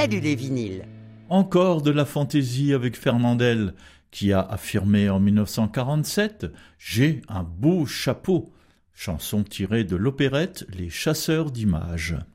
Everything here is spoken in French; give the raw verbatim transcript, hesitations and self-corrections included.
Salut les vinyles. Encore de la fantaisie avec Fernandel, qui a affirmé en mille neuf cent quarante-sept « J'ai un beau chapeau », chanson tirée de l'opérette Les Chasseurs d'images.